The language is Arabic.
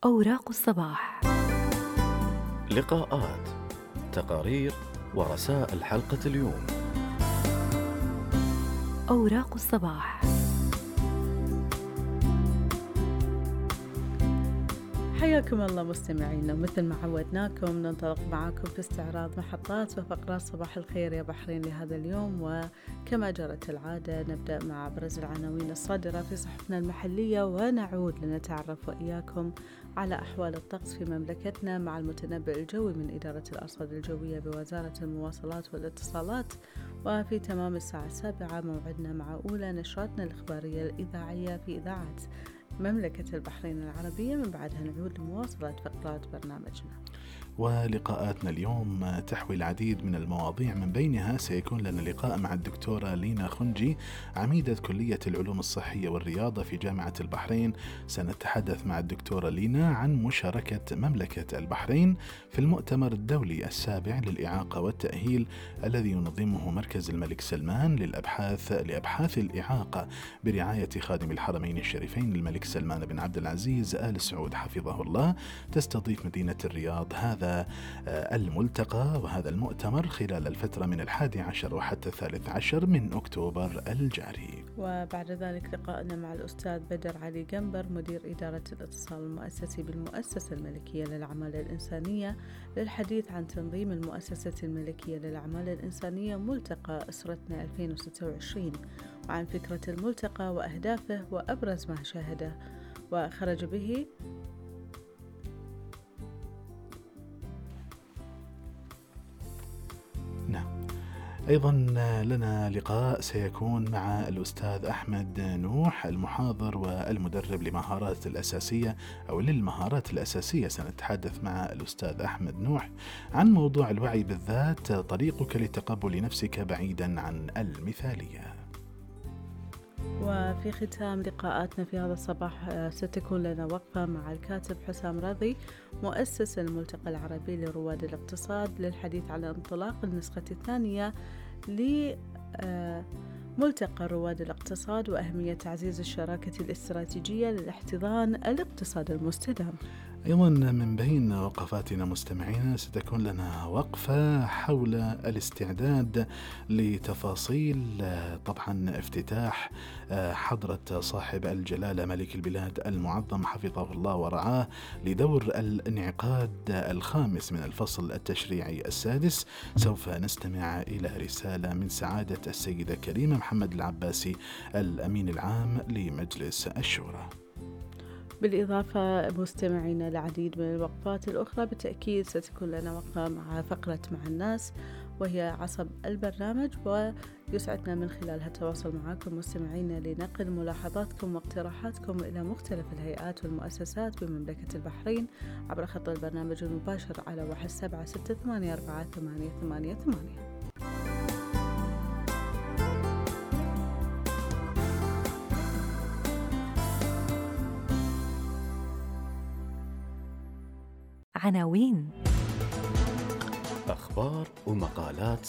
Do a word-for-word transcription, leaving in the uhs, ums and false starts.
أوراق الصباح. لقاءات، تقارير ورسائل حلقة اليوم. أوراق الصباح. حياكم الله مستمعينا، مثل ما عودناكم ننطلق معاكم في استعراض محطات وفقرات صباح الخير يا بحرين لهذا اليوم، وكما جرت العادة نبدأ مع أبرز العناوين الصادرة في صحفنا المحلية ونعود لنتعرف وإياكم على أحوال الطقس في مملكتنا مع المتنبئ الجوي من إدارة الأرصاد الجوية بوزارة المواصلات والاتصالات. وفي تمام الساعة السابعة موعدنا مع أولى نشراتنا الإخبارية الإذاعية في إذاعة مملكة البحرين العربية، من بعدها نعود لمواصلة فقرات برنامجنا. ولقاءاتنا اليوم تحوي العديد من المواضيع، من بينها سيكون لنا لقاء مع الدكتورة لينا خنجي عميدة كلية العلوم الصحية والرياضة في جامعة البحرين. سنتحدث مع الدكتورة لينا عن مشاركة مملكة البحرين في المؤتمر الدولي السابع للإعاقة والتأهيل الذي ينظمه مركز الملك سلمان للأبحاث لأبحاث الإعاقة برعاية خادم الحرمين الشريفين الملك سلمان بن عبد العزيز آل سعود حفظه الله. تستضيف مدينة الرياض هذا الملتقى وهذا المؤتمر خلال الفترة من الحادي عشر وحتى الثالث عشر من أكتوبر الجاري. وبعد ذلك لقاءنا مع الأستاذ بدر علي جنبر مدير إدارة الاتصال المؤسسي بالمؤسسة الملكية للأعمال الإنسانية للحديث عن تنظيم المؤسسة الملكية للأعمال الإنسانية ملتقى أسرتنا ألفين وستة وعشرين، وعن فكرة الملتقى وأهدافه وأبرز ما شاهده وخرج به. نعم، أيضا لنا لقاء سيكون مع الأستاذ أحمد نوح المحاضر والمدرب لمهارات الأساسية أو للمهارات الأساسية. سنتحدث مع الأستاذ أحمد نوح عن موضوع الوعي بالذات، طريقك لتقبل نفسك بعيدا عن المثالية. وفي ختام لقاءاتنا في هذا الصباح ستكون لنا وقفة مع الكاتب حسام رضي مؤسس الملتقى العربي لرواد الاقتصاد للحديث على انطلاق النسخة الثانية لملتقى رواد الاقتصاد وأهمية تعزيز الشراكة الاستراتيجية للاحتضان الاقتصاد المستدام. أيضا من بين وقفاتنا مستمعينا ستكون لنا وقفة حول الاستعداد لتفاصيل طبعا افتتاح حضرة صاحب الجلالة ملك البلاد المعظم حفظه الله ورعاه لدور الانعقاد الخامس من الفصل التشريعي السادس. سوف نستمع إلى رسالة من سعادة السيدة كريمة محمد العباسي الأمين العام لمجلس الشورى. بالإضافة مستمعين العديد من الوقفات الأخرى، بالتأكيد ستكون لنا وقفة مع فقرة مع الناس وهي عصب البرنامج، ويسعدنا من خلالها التواصل معكم مستمعين لنقل ملاحظاتكم واقتراحاتكم إلى مختلف الهيئات والمؤسسات بمملكة البحرين عبر خط البرنامج المباشر على واحد سبعة ستة ثمانية أربعة ثمانية ثمانية ثمانية. عناوين، أخبار ومقالات